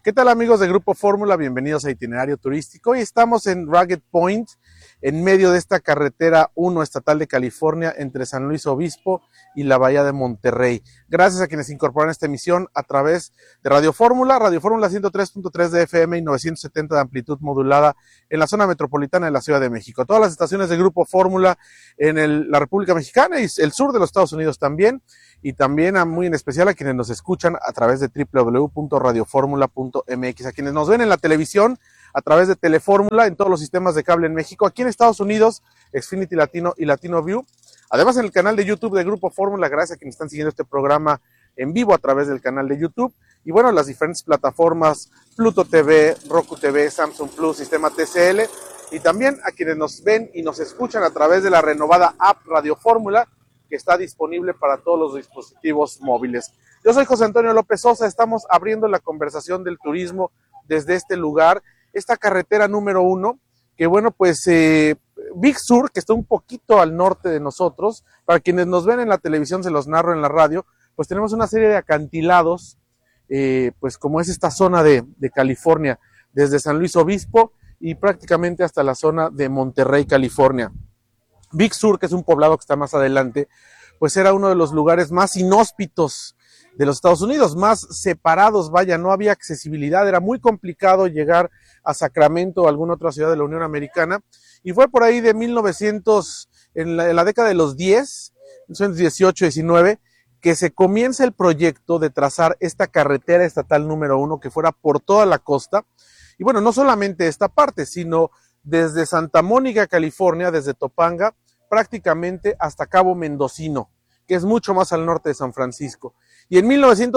¿Qué tal, amigos de Grupo Fórmula? Bienvenidos a Itinerario Turístico. Hoy estamos en Ragged Point, en medio de esta carretera 1 estatal de California entre San Luis Obispo y la Bahía de Monterrey. Gracias a quienes incorporan esta emisión a través de Radio Fórmula 103.3 de FM y 970 de amplitud modulada en la zona metropolitana de la Ciudad de México. Todas las estaciones de Grupo Fórmula en la República Mexicana y el sur de los Estados Unidos también. Y también muy en especial a quienes nos escuchan a través de www.radioformula.mx, a quienes nos ven en la televisión a través de Telefórmula en todos los sistemas de cable en México, aquí en Estados Unidos, Xfinity Latino y Latino View. Además, en el canal de YouTube de Grupo Fórmula, gracias a quienes están siguiendo este programa en vivo a través del canal de YouTube. Y bueno, las diferentes plataformas, Pluto TV, Roku TV, Samsung Plus, Sistema TCL. Y también a quienes nos ven y nos escuchan a través de la renovada app Radio Fórmula, que está disponible para todos los dispositivos móviles. Yo soy José Antonio López Sosa, estamos abriendo la conversación del turismo desde este lugar, esta carretera número 1, que bueno, pues Big Sur, que está un poquito al norte de nosotros. Para quienes nos ven en la televisión, se los narro en la radio, pues tenemos una serie de acantilados, pues como es esta zona de California, desde San Luis Obispo y prácticamente hasta la zona de Monterrey, California. Big Sur, que es un poblado que está más adelante, pues era uno de los lugares más inhóspitos de los Estados Unidos, más separados, vaya, no había accesibilidad, era muy complicado llegar a Sacramento o alguna otra ciudad de la Unión Americana, y fue por ahí de 1900, en la década de los 10, 1918, 19, que se comienza el proyecto de trazar esta carretera estatal número 1 que fuera por toda la costa, y bueno, no solamente esta parte, sino desde Santa Mónica, California, desde Topanga, prácticamente hasta Cabo Mendocino, que es mucho más al norte de San Francisco. Y en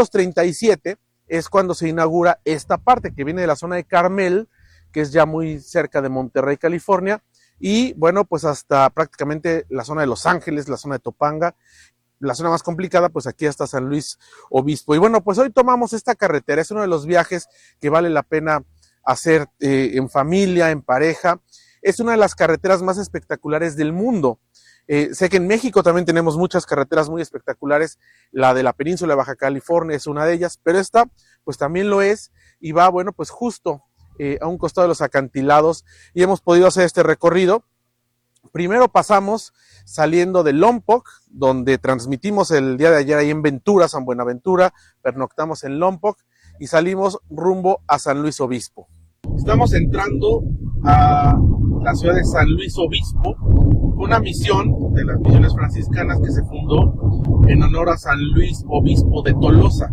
1937 es cuando se inaugura esta parte que viene de la zona de Carmel, que es ya muy cerca de Monterrey, California, y bueno, pues hasta prácticamente la zona de Los Ángeles, la zona de Topanga, la zona más complicada, pues aquí hasta San Luis Obispo. Y bueno, pues hoy tomamos esta carretera, es uno de los viajes que vale la pena hacer en familia, en pareja. Es una de las carreteras más espectaculares del mundo. Sé que en México también tenemos muchas carreteras muy espectaculares. La de la península de Baja California es una de ellas, pero esta pues también lo es y va, bueno, pues justo a un costado de los acantilados y hemos podido hacer este recorrido. Primero pasamos saliendo de Lompoc, donde transmitimos el día de ayer ahí en Ventura, San Buenaventura, pernoctamos en Lompoc y salimos rumbo a San Luis Obispo. Estamos entrando a la ciudad de San Luis Obispo, una misión de las misiones franciscanas que se fundó en honor a San Luis Obispo de Tolosa.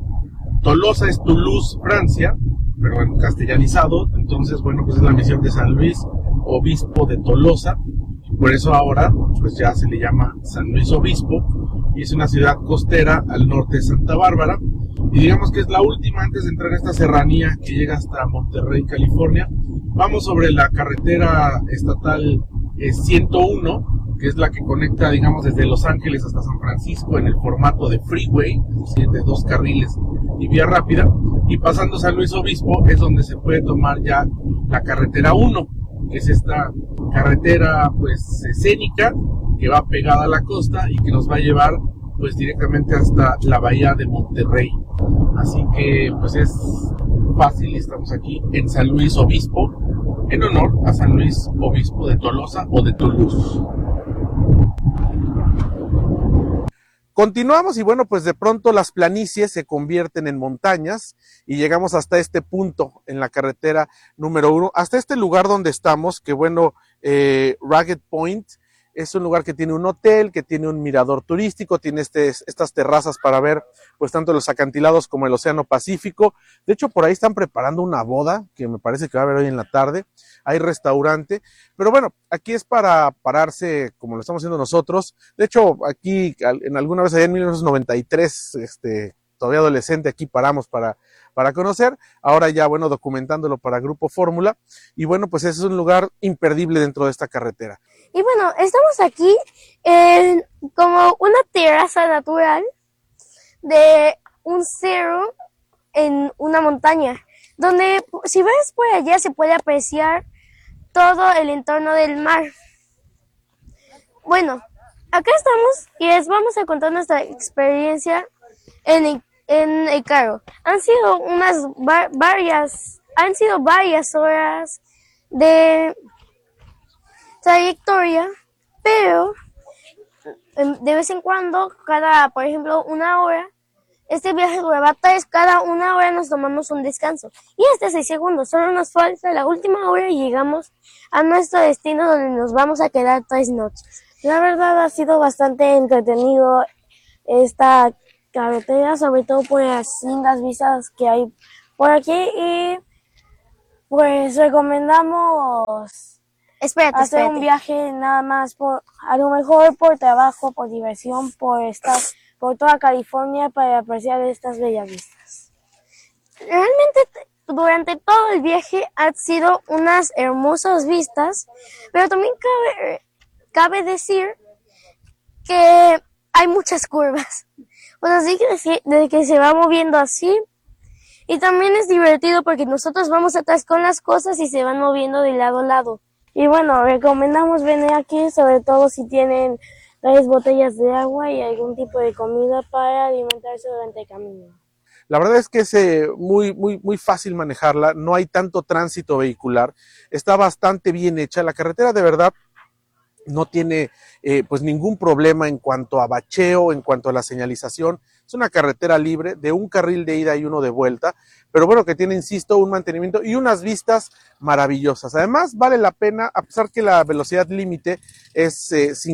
Tolosa es Toulouse, Francia, pero bueno, castellanizado, entonces bueno, pues es la misión de San Luis Obispo de Tolosa, por eso ahora pues ya se le llama San Luis Obispo, y es una ciudad costera al norte de Santa Bárbara, y digamos que es la última antes de entrar a esta serranía que llega hasta Monterrey, California. Vamos sobre la carretera estatal 101, que es la que conecta, digamos, desde Los Ángeles hasta San Francisco en el formato de freeway, de 2 carriles y vía rápida, y pasando San Luis Obispo es donde se puede tomar ya la carretera 1, que es esta carretera pues escénica que va pegada a la costa y que nos va a llevar pues directamente hasta la bahía de Monterrey. Así que pues es fácil y estamos aquí en San Luis Obispo en honor a San Luis Obispo de Tolosa o de Toulouse. Continuamos y bueno, pues de pronto las planicies se convierten en montañas y llegamos hasta este punto en la carretera número 1, hasta este lugar donde estamos, que bueno, Ragged Point es un lugar que tiene un hotel, que tiene un mirador turístico, tiene estas terrazas para ver pues tanto los acantilados como el Océano Pacífico. De hecho, por ahí están preparando una boda, que me parece que va a haber hoy en la tarde. Hay restaurante, pero bueno, aquí es para pararse como lo estamos haciendo nosotros. De hecho, aquí en alguna vez allá en 1993, todavía adolescente, aquí paramos para conocer. Ahora ya, bueno, documentándolo para Grupo Fórmula. Y bueno, pues ese es un lugar imperdible dentro de esta carretera. Y bueno, estamos aquí en como una terraza natural de un cerro en una montaña, donde si ves por allá se puede apreciar todo el entorno del mar. Bueno, acá estamos y les vamos a contar nuestra experiencia en en el carro. Han sido varias horas de trayectoria, pero de vez en cuando, por ejemplo, una hora, este viaje dura 3, cada una hora nos tomamos un descanso. Y 6 segundos, solo nos falta la última hora y llegamos a nuestro destino donde nos vamos a quedar 3 noches. La verdad ha sido bastante entretenido esta carretera, sobre todo por las lindas vistas que hay por aquí, y pues recomendamos hacer un viaje nada más a lo mejor por trabajo, por diversión, por estar por toda California para apreciar estas bellas vistas. Realmente durante todo el viaje han sido unas hermosas vistas, pero también cabe decir que hay muchas curvas. O sea, sí de que se va moviendo así. Y también es divertido porque nosotros vamos atrás con las cosas y se van moviendo de lado a lado. Y bueno, recomendamos venir aquí, sobre todo si tienen 3 botellas de agua y algún tipo de comida para alimentarse durante el camino. La verdad es que es muy fácil manejarla, no hay tanto tránsito vehicular, está bastante bien hecha, la carretera de verdad no tiene pues ningún problema en cuanto a bacheo, en cuanto a la señalización. Es una carretera libre de un carril de ida y uno de vuelta, pero bueno, que tiene, insisto, un mantenimiento y unas vistas maravillosas. Además, vale la pena, a pesar que la velocidad límite es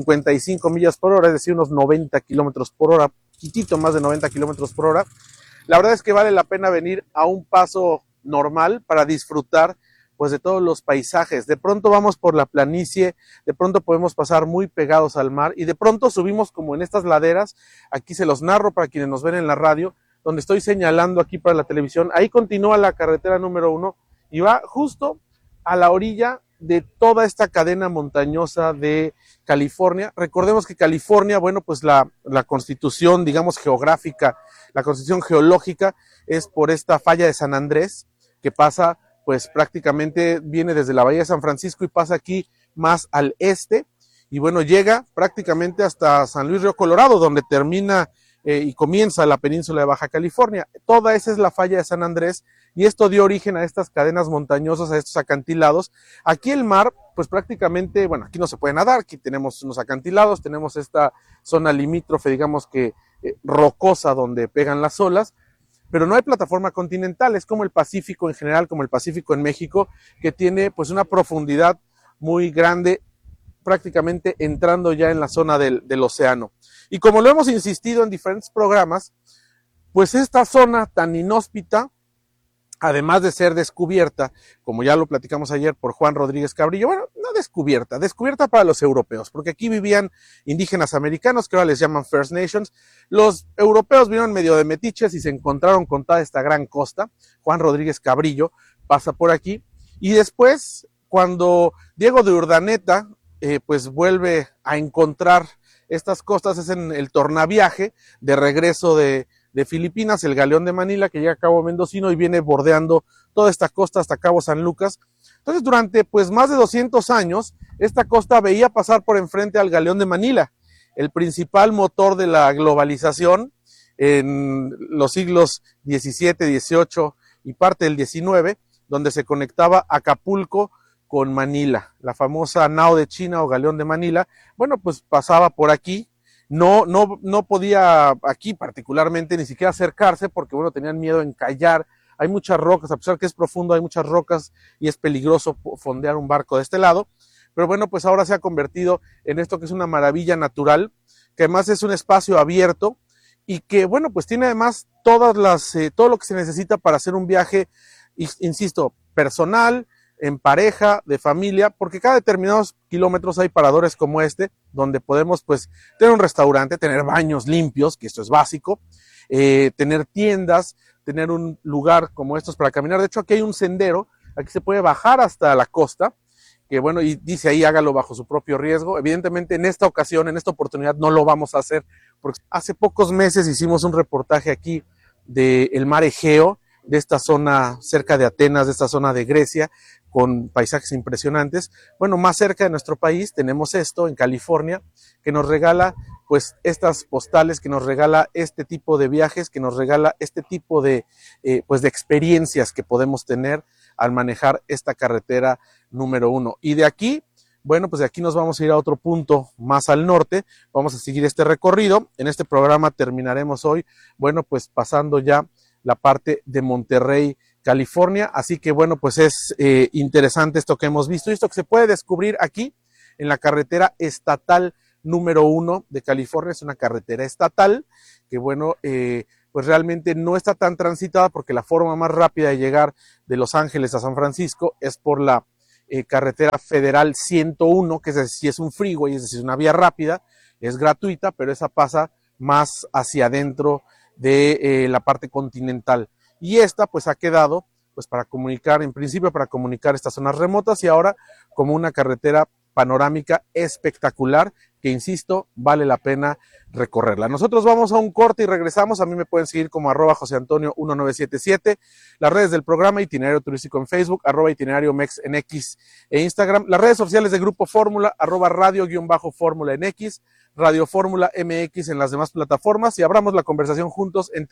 55 millas por hora, es decir, unos 90 kilómetros por hora, poquitito más de 90 kilómetros por hora. La verdad es que vale la pena venir a un paso normal para disfrutar pues de todos los paisajes. De pronto vamos por la planicie, de pronto podemos pasar muy pegados al mar y de pronto subimos como en estas laderas. Aquí se los narro para quienes nos ven en la radio, donde estoy señalando aquí para la televisión. Ahí continúa la carretera número 1 y va justo a la orilla de toda esta cadena montañosa de California. Recordemos que California, bueno, pues la constitución, digamos, geográfica, la constitución geológica es por esta falla de San Andrés, que pasa pues prácticamente viene desde la bahía de San Francisco y pasa aquí más al este, y bueno, llega prácticamente hasta San Luis Río Colorado, donde termina y comienza la península de Baja California. Toda esa es la falla de San Andrés, y esto dio origen a estas cadenas montañosas, a estos acantilados. Aquí el mar, pues prácticamente, bueno, aquí no se puede nadar, aquí tenemos unos acantilados, tenemos esta zona limítrofe, digamos que rocosa, donde pegan las olas, pero no hay plataforma continental, es como el Pacífico en general, como el Pacífico en México, que tiene pues una profundidad muy grande, prácticamente entrando ya en la zona del océano. Y como lo hemos insistido en diferentes programas, pues esta zona tan inhóspita, además de ser descubierta, como ya lo platicamos ayer por Juan Rodríguez Cabrillo, bueno, no descubierta para los europeos, porque aquí vivían indígenas americanos, que ahora les llaman First Nations. Los europeos vinieron medio de metiches y se encontraron con toda esta gran costa. Juan Rodríguez Cabrillo pasa por aquí, y después, cuando Diego de Urdaneta, pues vuelve a encontrar estas costas, es en el tornaviaje de regreso de Filipinas, el galeón de Manila, que llega a Cabo Mendocino y viene bordeando toda esta costa hasta Cabo San Lucas. Entonces, durante pues más de 200 años, esta costa veía pasar por enfrente al galeón de Manila, el principal motor de la globalización en los siglos XVII, XVIII y parte del XIX, donde se conectaba Acapulco con Manila, la famosa nao de China o galeón de Manila. Bueno, pues pasaba por aquí. No podía aquí particularmente ni siquiera acercarse porque, bueno, tenían miedo de encallar. Hay muchas rocas, a pesar que es profundo, hay muchas rocas y es peligroso fondear un barco de este lado. Pero bueno, pues ahora se ha convertido en esto que es una maravilla natural, que además es un espacio abierto y que, bueno, pues tiene además todo lo que se necesita para hacer un viaje, insisto, personal, en pareja, de familia, porque cada determinados kilómetros hay paradores como este, donde podemos pues tener un restaurante, tener baños limpios, que esto es básico, tener tiendas, tener un lugar como estos para caminar. De hecho, aquí hay un sendero, aquí se puede bajar hasta la costa, que bueno, y dice ahí hágalo bajo su propio riesgo. Evidentemente en esta ocasión, en esta oportunidad no lo vamos a hacer, porque hace pocos meses hicimos un reportaje aquí del mar Egeo, de esta zona cerca de Atenas, de esta zona de Grecia, con paisajes impresionantes. Bueno, más cerca de nuestro país tenemos esto en California, que nos regala pues estas postales, que nos regala este tipo de viajes, que nos regala este tipo de pues de experiencias que podemos tener al manejar esta carretera número 1. Y de aquí, bueno, pues de aquí nos vamos a ir a otro punto más al norte, vamos a seguir este recorrido. En este programa terminaremos hoy, bueno, pues pasando ya la parte de Monterrey, California, así que bueno, pues es interesante esto que hemos visto, y esto que se puede descubrir aquí en la carretera estatal número 1 de California. Es una carretera estatal que bueno, pues realmente no está tan transitada, porque la forma más rápida de llegar de Los Ángeles a San Francisco es por la carretera federal 101, que sí es un freeway, es decir, una vía rápida, es gratuita, pero esa pasa más hacia adentro de la parte continental. Y esta pues ha quedado pues para comunicar, en principio para comunicar estas zonas remotas, y ahora como una carretera panorámica espectacular que, insisto, vale la pena recorrerla. Nosotros vamos a un corte y regresamos. A mí me pueden seguir como @joseantonio1977, las redes del programa Itinerario Turístico en Facebook, @itinerariomex en X e Instagram, las redes sociales de Grupo Fórmula, @radio_fórmula en X, Radio Fórmula MX en las demás plataformas, y abramos la conversación juntos en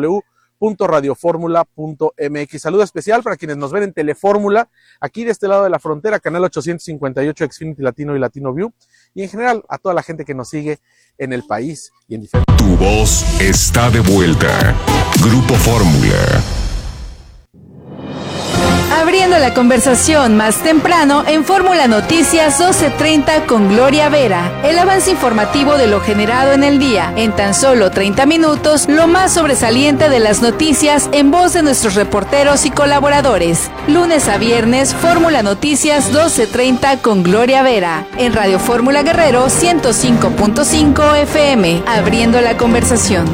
www.radioformula.mx. Saludo especial para quienes nos ven en Telefórmula, aquí de este lado de la frontera, canal 858, Xfinity Latino y Latino View, y en general a toda la gente que nos sigue en el país y en diferentes... Tu voz está de vuelta. Grupo Fórmula. Abriendo la conversación más temprano en Fórmula Noticias 12:30 con Gloria Vera. El avance informativo de lo generado en el día. En tan solo 30 minutos, lo más sobresaliente de las noticias en voz de nuestros reporteros y colaboradores. Lunes a viernes, Fórmula Noticias 12:30 con Gloria Vera. En Radio Fórmula Guerrero 105.5 FM. Abriendo la conversación.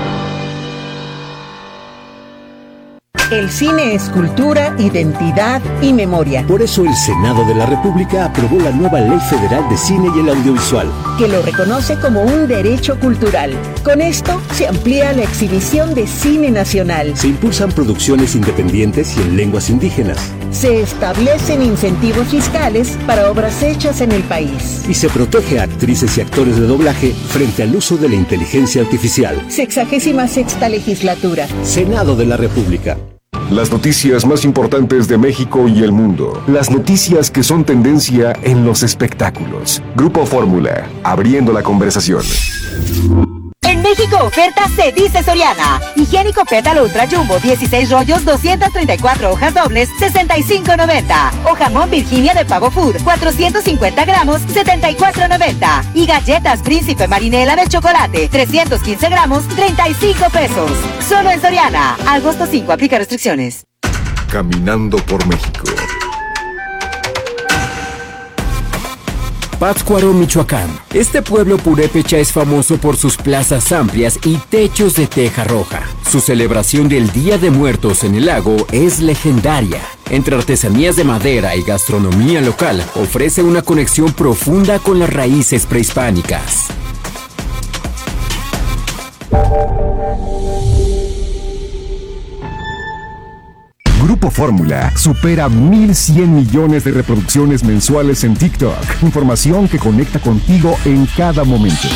El cine es cultura, identidad y memoria. Por eso el Senado de la República aprobó la nueva Ley Federal de Cine y el Audiovisual, que lo reconoce como un derecho cultural. Con esto se amplía la exhibición de cine nacional. Se impulsan producciones independientes y en lenguas indígenas. Se establecen incentivos fiscales para obras hechas en el país. Y se protege a actrices y actores de doblaje frente al uso de la inteligencia artificial. 66ª legislatura. Senado de la República. Las noticias más importantes de México y el mundo. Las noticias que son tendencia en los espectáculos. Grupo Fórmula, abriendo la conversación. En México oferta se dice Soriana. Higiénico Pétalo Ultra Jumbo 16 rollos 234 hojas dobles 65.90. O jamón Virginia de Pavo Food 450 gramos 74.90. Y galletas Príncipe Marinela de chocolate 315 gramos 35 pesos. Solo en Soriana. Agosto 5, aplica restricciones. Caminando por México. Pátzcuaro, Michoacán. Este pueblo purépecha es famoso por sus plazas amplias y techos de teja roja. Su celebración del Día de Muertos en el lago es legendaria. Entre artesanías de madera y gastronomía local, ofrece una conexión profunda con las raíces prehispánicas. Grupo Fórmula supera 1,100 millones de reproducciones mensuales en TikTok. Información que conecta contigo en cada momento.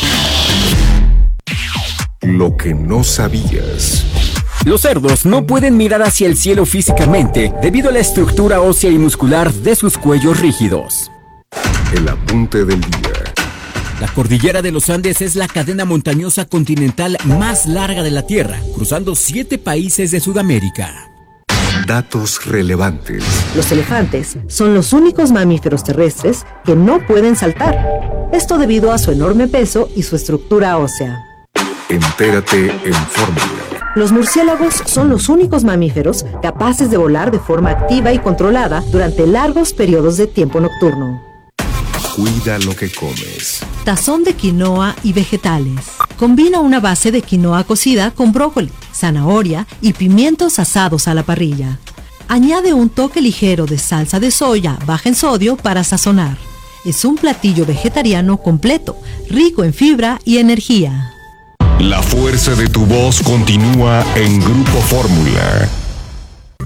Lo que no sabías. Los cerdos no pueden mirar hacia el cielo físicamente debido a la estructura ósea y muscular de sus cuellos rígidos. El apunte del día. La cordillera de los Andes es la cadena montañosa continental más larga de la Tierra, cruzando 7 países de Sudamérica. Datos relevantes. Los elefantes son los únicos mamíferos terrestres que no pueden saltar. Esto debido a su enorme peso y su estructura ósea. Entérate en Fórmula. Los murciélagos son los únicos mamíferos capaces de volar de forma activa y controlada durante largos periodos de tiempo nocturno. Cuida lo que comes. Tazón de quinoa y vegetales. Combina una base de quinoa cocida con brócoli, zanahoria y pimientos asados a la parrilla. Añade un toque ligero de salsa de soya baja en sodio para sazonar. Es un platillo vegetariano completo, rico en fibra y energía. La fuerza de tu voz continúa en Grupo Fórmula.